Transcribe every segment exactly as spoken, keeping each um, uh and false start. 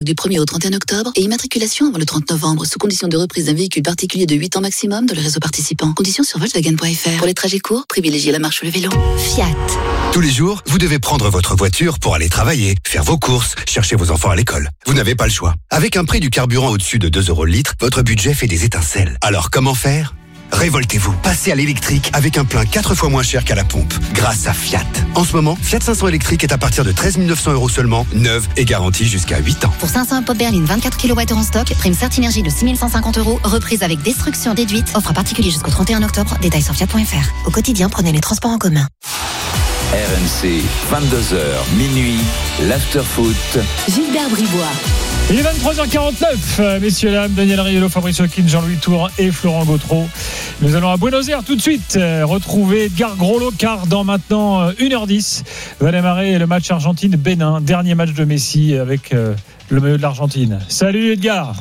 Du premier au trente et un octobre et immatriculation avant le trente novembre sous condition de reprise d'un véhicule particulier de huit ans maximum dans le réseau participant. Conditions sur Volkswagen point F R. Pour les trajets courts, privilégiez la marche ou le vélo. Fiat. Tous les jours, vous devez prendre votre voiture pour aller travailler, faire vos courses, chercher vos enfants à l'école. Vous n'avez pas le choix. Avec un prix du carburant au-dessus de deux euros le litre, votre budget fait des étincelles. Alors comment faire ? Révoltez-vous, passez à l'électrique avec un plein quatre fois moins cher qu'à la pompe, grâce à Fiat. En ce moment, Fiat cinq cents électrique est à partir de treize mille neuf cents euros seulement, neuve et garantie jusqu'à huit ans. Pour cinq cents Pop Berlin vingt-quatre kilowattheures en stock, prime Certinergie de six mille cent cinquante euros, reprise avec destruction déduite, offre à particulier jusqu'au trente et un octobre, détails sur fiat point F R. Au quotidien, prenez les transports en commun. R M C, vingt-deux heures, minuit, l'after-foot. Gilbert Bribois. Il est vingt-trois heures quarante-neuf, messieurs, dames, Daniel Riolo, Fabrice Hawkins, Jean-Louis Tour et Florent Gautreau. Nous allons à Buenos Aires tout de suite retrouver Edgar Groslo, car dans maintenant une heure dix va démarrer le match Argentine-Bénin, dernier match de Messi avec le maillot de l'Argentine. Salut Edgar.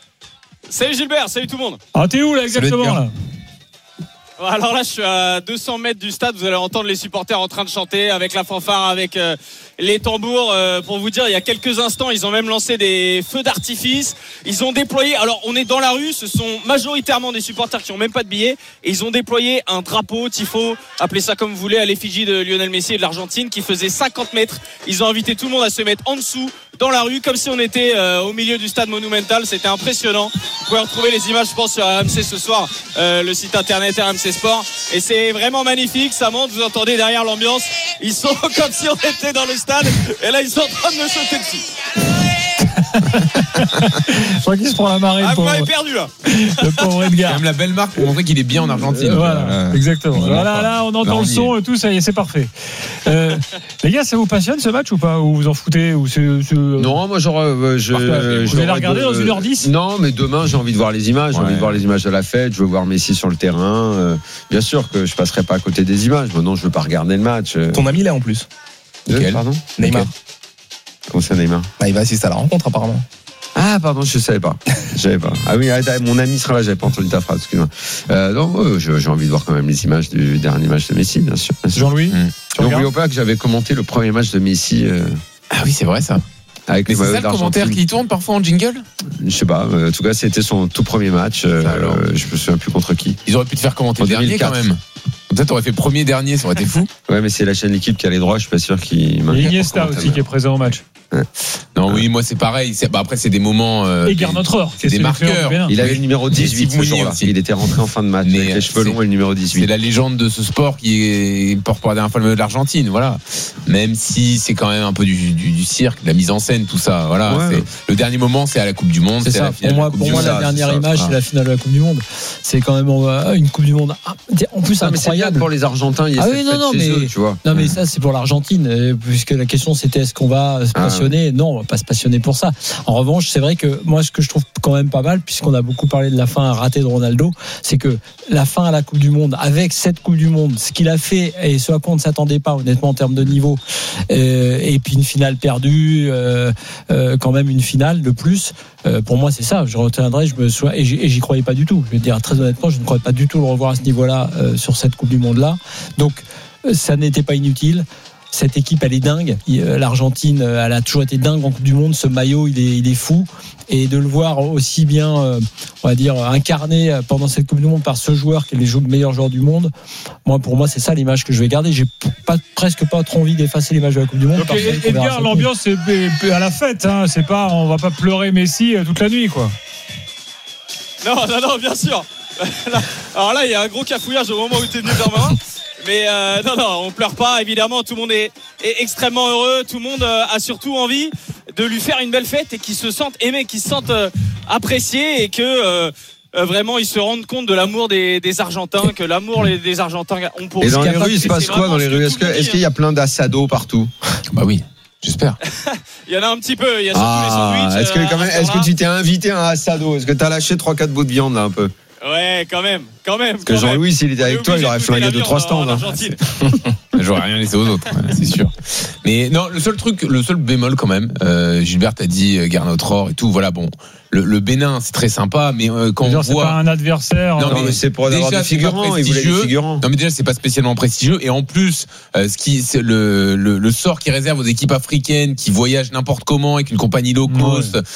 Salut Gilbert, salut tout le monde. Ah, t'es où là exactement là ? Alors là, je suis à deux cents mètres du stade. Vous allez entendre les supporters en train de chanter avec la fanfare, avec euh, les tambours. Euh, pour vous dire, il y a quelques instants, ils ont même lancé des feux d'artifice. Ils ont déployé. Alors, on est dans la rue. Ce sont majoritairement des supporters qui n'ont même pas de billets. Et ils ont déployé un drapeau, tifo, appelez ça comme vous voulez, à l'effigie de Lionel Messi et de l'Argentine, qui faisait cinquante mètres. Ils ont invité tout le monde à se mettre en dessous, dans la rue, comme si on était euh, au milieu du stade Monumental. C'était impressionnant. Vous pouvez retrouver les images, je pense, sur R M C ce soir, euh, le site internet R M C Sport. Et c'est vraiment magnifique, ça monte, vous entendez derrière l'ambiance. Ils sont comme si on était dans le stade. Et là, ils sont en train de me sauter dessus. Je crois qu'il se prend la marée. Ah, le vous pauvre, m'avez perdu là. le pauvre Edgar. C'est même la belle marque pour montrer qu'il est bien en Argentine. Euh, voilà, euh, exactement. Voilà, là, on entend là, on le son et tout, ça y est, c'est parfait. Euh, les gars, ça vous passionne ce match ou pas ? Ou vous en foutez ou c'est, c'est... Non, moi j'aurais. Euh, je, Vous je allez la regarder dans une heure dix ? Non, mais demain j'ai envie de voir les images. J'ai Ouais. envie de voir les images de la fête. Je veux voir Messi sur le terrain. Euh, bien sûr que je passerai pas à côté des images. Maintenant, je veux pas regarder le match. Euh, Ton ami là en plus, euh, pardon. Neymar. Comment ça, Neymar ? Bah, il va assister à la rencontre apparemment. Ah, pardon, je savais pas. Je savais pas. Ah oui, arrête, mon ami sera là. J'avais pas entendu ta phrase. Excuse-moi. Euh, non, euh, j'ai, j'ai envie de voir quand même les images du dernier match de Messi, bien sûr. Bien sûr. Jean-Louis, Mmh. tu regardes ? N'oublions pas que j'avais commenté le premier match de Messi. Euh, Ah oui, c'est vrai ça. avec Mais le c'est maillot ça le commentaire d'Argentine. qui tourne parfois en jingle. Je sais pas. euh, En tout cas, c'était son tout premier match. Euh, Alors. euh, je me souviens plus contre qui. Ils auraient pu te faire commenter En le dernier deux mille quatre. quand même. Comme ça, t'aurais fait premier dernier, ça aurait été fou. Ouais, mais c'est la chaîne L'équipe qui a les droits. Je suis pas sûr qu'il. Il y a m'inquiète pour Iniesta commenter, aussi qui est présent au match. Non, oui, moi c'est pareil. C'est, bah, après, c'est des moments. Euh, Et des- Garde notre or. c'est des marqueurs. Il avait le numéro dix-huit Steve ce Mounier jour-là. aussi. Il était rentré en fin de match Mais, avec les cheveux c'est- longs et le numéro C'est dix-huit. la légende de ce sport qui est porte pour la dernière fois le maillot de l'Argentine, voilà. Même si c'est quand même un peu du, du, du cirque, de la mise en scène, tout ça, voilà. Ouais. C'est, le dernier moment, c'est à la Coupe du Monde. C'est c'est à ça. la finale Pour moi, de la Coupe pour du moi Monde. la dernière c'est ça. image, Ah. c'est la finale de la Coupe du Monde. C'est quand même euh, une Coupe du Monde en plus Non, mais c'est bien incroyable. pour les Argentins. Il y a Ah cette oui, non, fête non, chez mais- eux, tu vois. Non mais ça c'est pour l'Argentine, euh, puisque la question c'était est-ce qu'on va se Ah, passionner ? Non, on va pas se passionner pour ça. En revanche, c'est vrai que moi ce que je trouve quand même pas mal, puisqu'on a beaucoup parlé de la fin ratée de Ronaldo, c'est que la fin à la Coupe du Monde, avec cette Coupe du Monde, ce qu'il a fait et ce à quoi on ne s'attendait pas honnêtement en termes de niveau, euh, et puis une finale perdue, euh, euh, quand même une finale de plus. Euh, pour moi, c'est ça. Je retiendrai, je me sois et j'y, et j'y croyais pas du tout. Je vais dire très honnêtement, je ne croyais pas du tout le revoir à ce niveau-là euh, sur cette Coupe du Monde-là. Donc, euh, ça n'était pas inutile. Cette équipe, elle est dingue. Il, euh, L'Argentine, euh, elle a toujours été dingue en Coupe du Monde. Ce maillot, il est, il est fou. Et de le voir aussi bien, euh, on va dire, incarné euh, pendant cette Coupe du Monde par ce joueur qui est le meilleur joueur du monde. Moi, pour moi, c'est ça l'image que je vais garder. J'ai pas, presque pas trop envie d'effacer l'image de la Coupe du Monde. Donc parce qu'on verra Edgar, ça. l'ambiance c'est à la fête, hein. C'est pas, on va pas pleurer Messi toute la nuit, quoi. Non, non, non, bien sûr. Alors là, il y a un gros cafouillage au moment où tu es venu vers moi. Mais euh, non, non, on pleure pas, évidemment. Tout le monde est, est extrêmement heureux. Tout le monde euh, a surtout envie de lui faire une belle fête et qu'il se sente aimé, qu'il se sente euh, apprécié et que euh, euh, vraiment ils se rendent compte de l'amour des, des Argentins, que l'amour les- des Argentins ont pour Et eux. dans les C'est rues, il se passe quoi vraiment dans les ce que rues ? tout Est-ce que- le monde est-ce dit, qu'il y a plein d'assados partout ? Bah oui, j'espère. Il y en a un petit peu. Il y a surtout les Ah, sandwichs. est-ce que, euh, quand même, à ce est-ce que temps-là. tu t'es invité à un assado ? Est-ce que tu as lâché trois quatre bouts de viande là un peu ? Ouais, quand même, quand même. Parce que Jean-Louis, s'il était avec toi, il aurait flingué deux trois stands. Hein. J'aurais rien laissé aux autres, c'est sûr. Mais non, le seul truc, le seul bémol quand même, euh, Gilbert a dit euh, Gernot-Rohr et tout, voilà, bon, le, le Bénin, c'est très sympa, mais euh, quand dire, on c'est voit... pas un adversaire. Non, mais, mais c'est pour avoir des figurants, il voulait des figurants. Non, mais déjà, c'est pas spécialement prestigieux, et en plus, euh, ce qui, c'est le, le, le sort qui réserve aux équipes africaines qui voyagent n'importe comment avec une compagnie low cost, ouais.